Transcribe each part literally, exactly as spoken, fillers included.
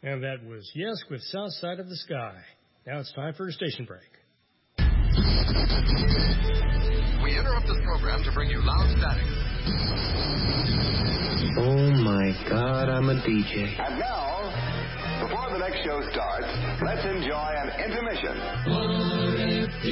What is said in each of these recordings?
And that was Yes with South Side of the Sky. Now it's time for a station break. We interrupt this program to bring you loud static. Oh my God, I'm a D J. And now, before the next show starts, let's enjoy an intermission. R F D.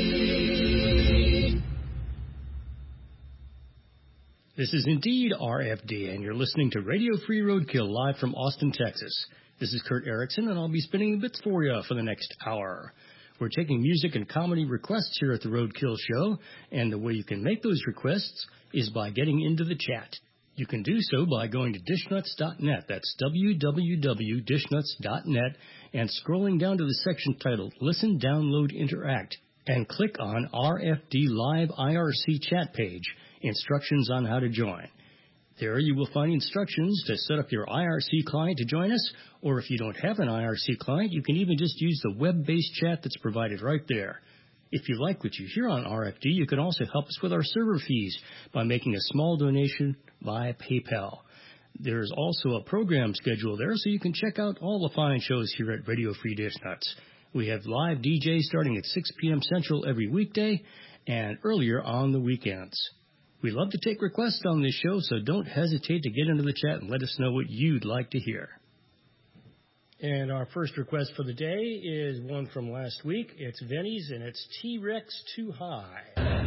This is indeed R F D, and you're listening to Radio Free Roadkill live from Austin, Texas. This is Kurt Erickson, and I'll be spinning bits for you for the next hour. We're taking music and comedy requests here at the Roadkill Show, and the way you can make those requests is by getting into the chat. You can do so by going to dish nuts dot net, that's w w w dot dish nuts dot net, and scrolling down to the section titled Listen, Download, Interact, and click on R F D Live I R C chat page, instructions on how to join. There you will find instructions to set up your I R C client to join us, or if you don't have an I R C client, you can even just use the web-based chat that's provided right there. If you like what you hear on R F D, you can also help us with our server fees by making a small donation via PayPal. There's also a program schedule there, so you can check out all the fine shows here at Radio Free Dish Nuts. We have live D Js starting at six p.m. Central every weekday and earlier on the weekends. We love to take requests on this show, so don't hesitate to get into the chat and let us know what you'd like to hear. And our first request for the day is one from last week. It's Vinny's, and it's T-Rex Too High.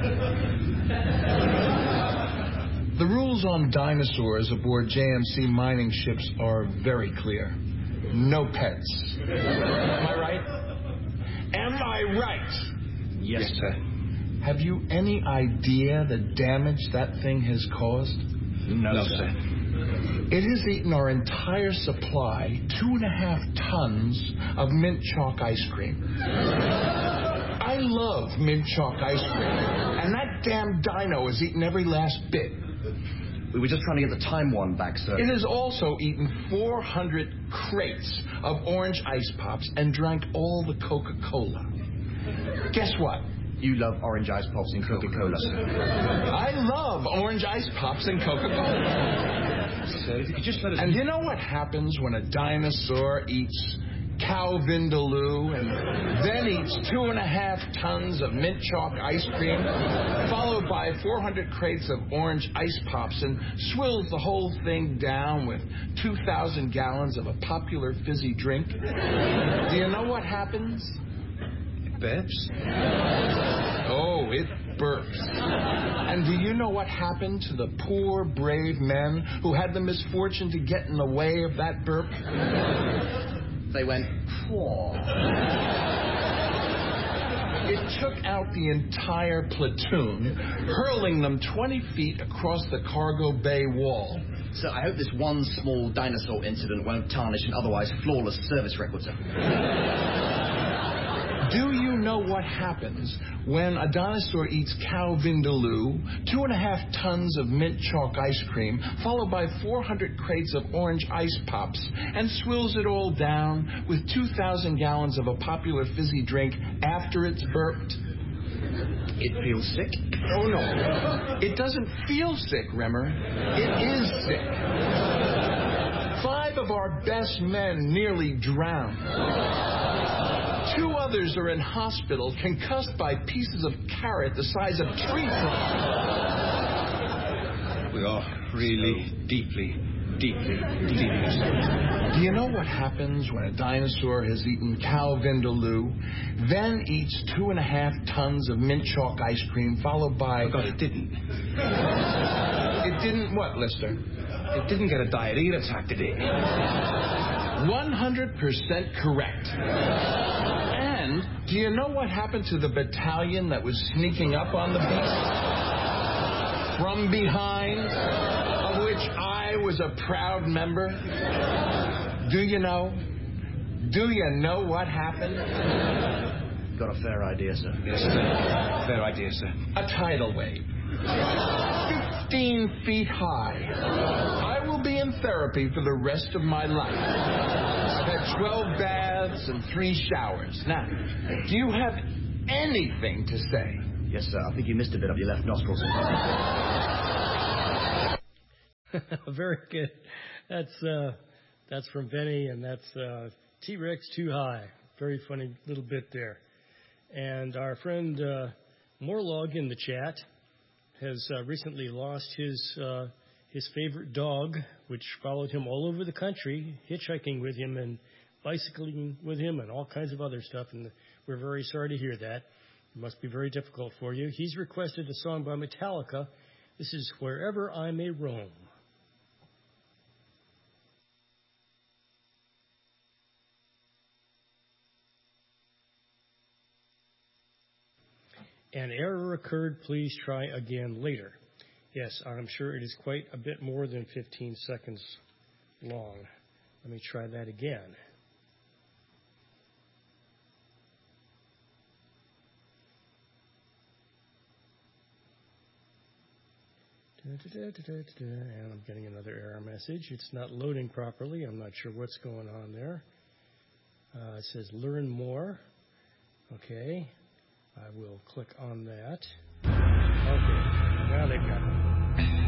The rules on dinosaurs aboard J M C mining ships are very clear. No pets. Am I right? Am I right? Yes, yes sir. Have you any idea the damage that thing has caused? No, no sir. It has eaten our entire supply, two and a half tons of mint chalk ice cream. I love mint chalk ice cream, and that damn dino has eaten every last bit. We were just trying to get the Time One back, sir. It has also eaten four hundred crates of orange ice pops and drank all the Coca-Cola. Guess what? You love orange ice pops and Coca-Cola, sir. I love orange ice pops and Coca-Cola. Sir, if you could just let us... And you know what happens when a dinosaur eats cow vindaloo and then eats two and a half tons of mint chalk ice cream, followed by four hundred crates of orange ice pops, and swills the whole thing down with two thousand gallons of a popular fizzy drink? Do you know what happens? Burps? Oh, it burps. And do you know what happened to the poor, brave men who had the misfortune to get in the way of that burp? They went, poor. It took out the entire platoon, hurling them twenty feet across the cargo bay wall. So I hope this one small dinosaur incident won't tarnish an otherwise flawless service record, sir. Do you know what happens when a dinosaur eats cow vindaloo, two and a half tons of mint chalk ice cream, followed by four hundred crates of orange ice pops, and swills it all down with two thousand gallons of a popular fizzy drink after it's burped? It feels sick? Oh, no. It doesn't feel sick, Remmer. It is sick. Five of our best men nearly drowned. Two others are in hospital, concussed by pieces of carrot the size of tree trunks. We are really deeply, deeply, deeply sick. Do you know what happens when a dinosaur has eaten cow vindaloo, then eats two and a half tons of mint chalk ice cream, followed by... Oh, God, it didn't. It didn't what, Lister? It didn't get a diarrhea attack, did it? one hundred percent correct. And do you know what happened to the battalion that was sneaking up on the beast? From behind, of which I was a proud member? Do you know? Do you know what happened? Got a fair idea, sir. Yes, sir. Fair idea, sir. A tidal wave. Fifteen feet high. I will be in therapy for the rest of my life. I've had twelve baths and three showers. Now, do you have anything to say? Yes, sir. I think you missed a bit of your left nostrils. Very good. That's uh, That's from Benny, and that's uh, T-Rex Too High. Very funny little bit there. And our friend uh, Morlog in the chat has uh, recently lost his uh, his favorite dog, which followed him all over the country, hitchhiking with him and bicycling with him and all kinds of other stuff. And we're very sorry to hear that. It must be very difficult for you. He's requested a song by Metallica. This is Wherever I May Roam. An error occurred. Please try again later. Yes, I'm sure it is quite a bit more than fifteen seconds long. Let me try that again. And I'm getting another error message. It's not loading properly. I'm not sure what's going on there. Uh, it says learn more. Okay. I will click on that. Okay. Now they've got it.